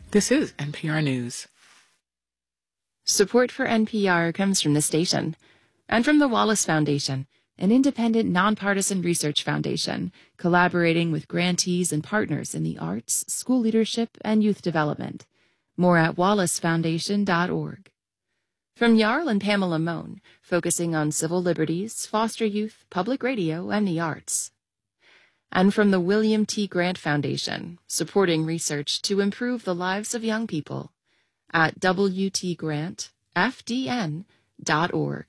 This is NPR News. Support for NPR comes from the station and from the Wallace Foundation, an independent, nonpartisan research foundation collaborating with grantees and partners in the arts, school leadership, and youth development. More at wallacefoundation.org. From Jarl and Pamela Mohn, focusing on civil liberties, foster youth, public radio, and the arts. And from the William T. Grant Foundation, supporting research to improve the lives of young people at wtgrantfdn.org.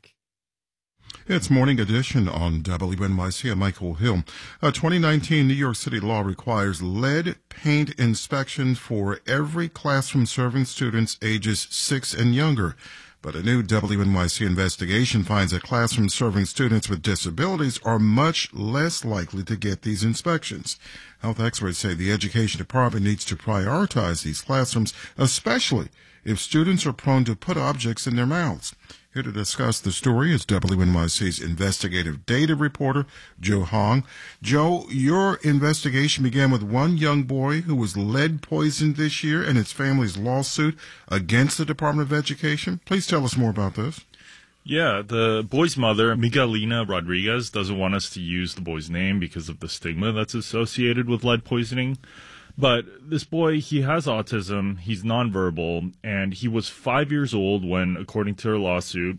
It's Morning Edition on WNYC. I'm Michael Hill. A 2019 New York City law requires lead paint inspections for every classroom serving students ages 6 and younger. But a new WNYC investigation finds that classrooms serving students with disabilities are much less likely to get these inspections. Health experts say the Education Department needs to prioritize these classrooms, especially if students are prone to put objects in their mouths. Here to discuss the story is WNYC's investigative data reporter, Joe Hong. Joe, your investigation began with one young boy who was lead poisoned this year and his family's lawsuit against the Department of Education. Please tell us more about this. Yeah, the boy's mother, Miguelina Rodriguez, doesn't want us to use the boy's name because of the stigma that's associated with lead poisoning. But this boy, he has autism, he's nonverbal, and he was 5 years old when, according to her lawsuit,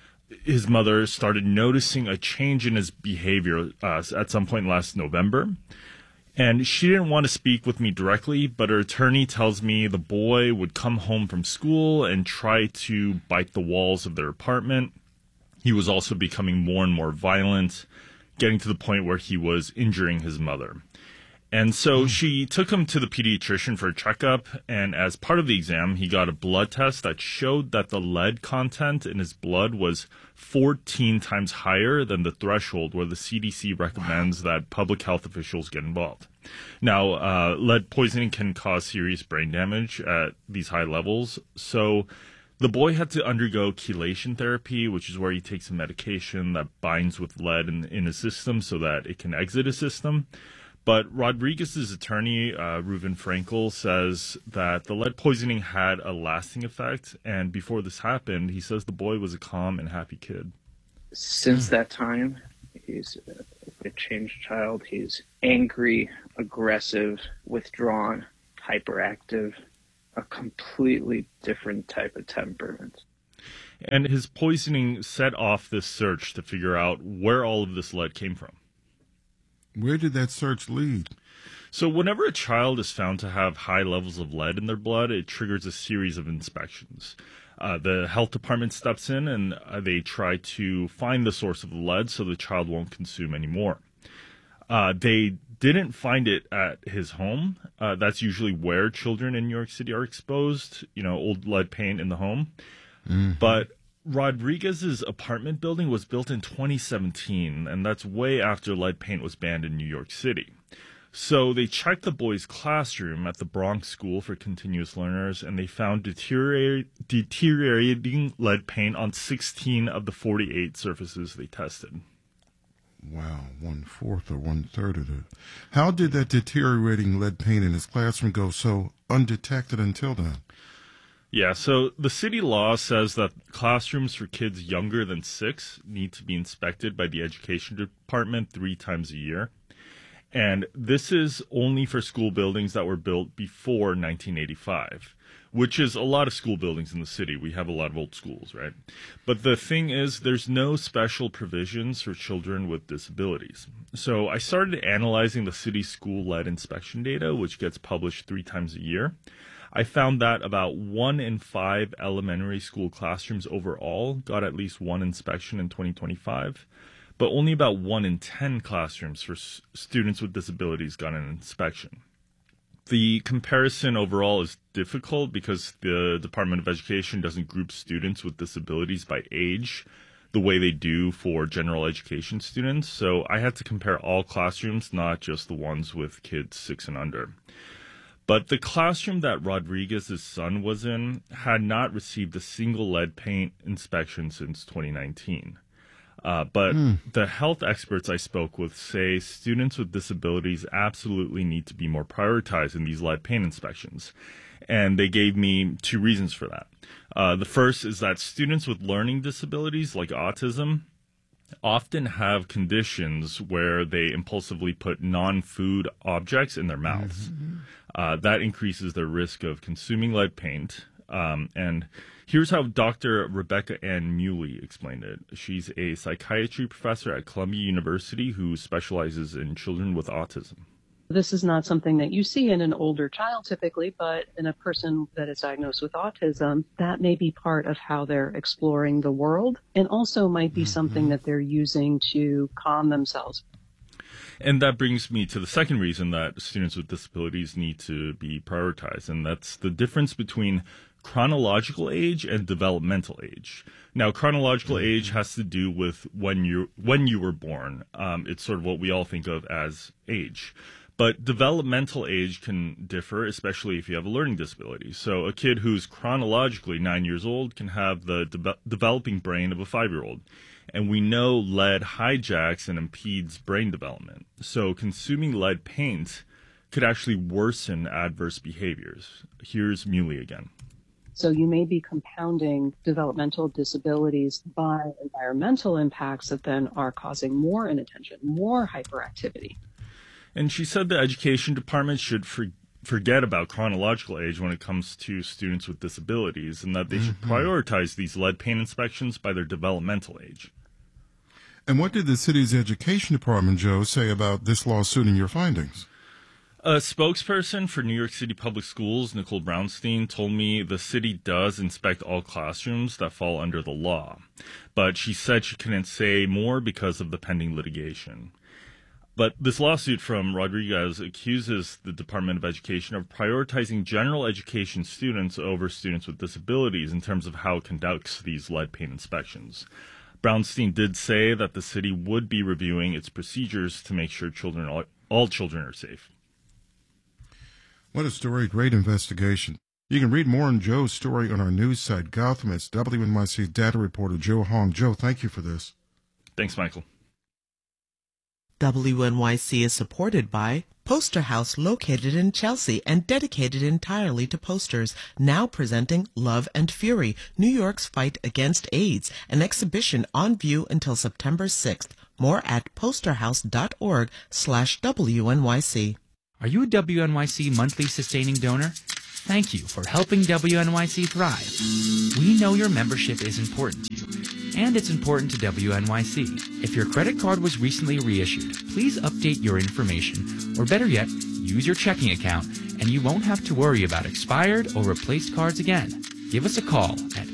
his mother started noticing a change in his behavior at some point last November. And she didn't want to speak with me directly, but her attorney tells me the boy would come home from school and try to bite the walls of their apartment. He was also becoming more and more violent, getting to the point where he was injuring his mother. And so she took him to the pediatrician for a checkup, and as part of the exam, he got a blood test that showed that the lead content in his blood was 14 times higher than the threshold where the CDC recommends that public health officials get involved. Now, lead poisoning can cause serious brain damage at these high levels, so the boy had to undergo chelation therapy, which is where he takes a medication that binds with lead in his system so that it can exit his system. But Rodriguez's attorney, Reuven Frankel, says that the lead poisoning had a lasting effect. And before this happened, he says the boy was a calm and happy kid. Since that time, he's a changed child. He's angry, aggressive, withdrawn, hyperactive, a completely different type of temperament. And his poisoning set off this search to figure out where all of this lead came from. Where did that search lead? So whenever a child is found to have high levels of lead in their blood, it triggers a series of inspections. The health department steps in and they try to find the source of the lead so the child won't consume anymore. They didn't find it at his home. That's usually where children in New York City are exposed, old lead paint in the home. Mm-hmm. But Rodriguez's apartment building was built in 2017, and that's way after lead paint was banned in New York City. So they checked the boy's classroom at the Bronx School for Continuous Learners, and they found deteriorating lead paint on 16 of the 48 surfaces they tested. Wow, 1/4 or 1/3 of it. How did that deteriorating lead paint in his classroom go so undetected until then? Yeah, so the city law says that classrooms for kids younger than 6 need to be inspected by the Education Department 3 times a year. And this is only for school buildings that were built before 1985, which is a lot of school buildings in the city. We have a lot of old schools, right? But the thing is, there's no special provisions for children with disabilities. So I started analyzing the city school lead inspection data, which gets published 3 times a year. I found that about 1 in 5 elementary school classrooms overall got at least one inspection in 2025, but only about 1 in 10 classrooms for students with disabilities got an inspection. The comparison overall is difficult because the Department of Education doesn't group students with disabilities by age the way they do for general education students, so I had to compare all classrooms, not just the ones with kids 6 and under. But the classroom that Rodriguez's son was in had not received a single lead paint inspection since 2019. But the health experts I spoke with say students with disabilities absolutely need to be more prioritized in these lead paint inspections. And they gave me 2 reasons for that. The first is that students with learning disabilities like autism often have conditions where they impulsively put non-food objects in their mouths. That increases their risk of consuming lead paint. And here's how Dr. Rebecca Ann Muley explained it. She's a psychiatry professor at Columbia University who specializes in children with autism. This is not something that you see in an older child typically, but in a person that is diagnosed with autism, that may be part of how they're exploring the world and also might be something that they're using to calm themselves. And that brings me to the second reason that students with disabilities need to be prioritized, and that's the difference between chronological age and developmental age. Now, chronological age has to do with when you were born. It's sort of what we all think of as age. But developmental age can differ, especially if you have a learning disability. So a kid who's chronologically 9 years old can have the developing brain of a 5-year-old. And we know lead hijacks and impedes brain development. So consuming lead paint could actually worsen adverse behaviors. Here's Muley again. So you may be compounding developmental disabilities by environmental impacts that then are causing more inattention, more hyperactivity. And she said the education department should forget about chronological age when it comes to students with disabilities, and that they should prioritize these lead paint inspections by their developmental age. And what did the city's education department, Joe, say about this lawsuit and your findings? A spokesperson for New York City Public Schools, Nicole Brownstein, told me the city does inspect all classrooms that fall under the law. But she said she couldn't say more because of the pending litigation. But this lawsuit from Rodriguez accuses the Department of Education of prioritizing general education students over students with disabilities in terms of how it conducts these lead paint inspections. Brownstein did say that the city would be reviewing its procedures to make sure all children are safe. What a story, great investigation. You can read more on Joe's story on our news site, Gotham. It's WNYC data reporter Joe Hong. Joe, thank you for this. Thanks, Michael. WNYC is supported by Poster House, located in Chelsea and dedicated entirely to posters, now presenting Love and Fury, New York's Fight Against AIDS, an exhibition on view until September 6th. More at posterhouse.org/WNYC. Are you a WNYC monthly sustaining donor? Thank you for helping WNYC thrive. We know your membership is important to you, and it's important to WNYC. If your credit card was recently reissued, please update your information, or better yet, use your checking account, and you won't have to worry about expired or replaced cards again. Give us a call at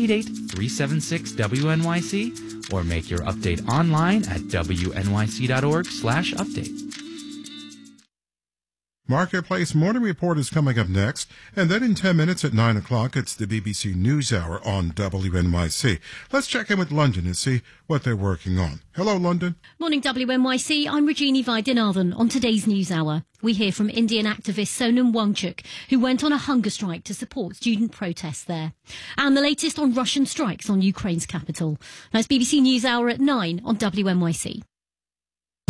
888-376-WNYC, or make your update online at WNYC.org/update. Marketplace Morning Report is coming up next, and then in 10 minutes at 9 o'clock, it's the BBC NewsHour on WNYC. Let's check in with London and see what they're working on. Hello, London. Morning, WNYC. I'm Regina Vaidyanathan. On today's NewsHour, we hear from Indian activist Sonam Wangchuk, who went on a hunger strike to support student protests there. And the latest on Russian strikes on Ukraine's capital. That's BBC NewsHour at 9 on WNYC.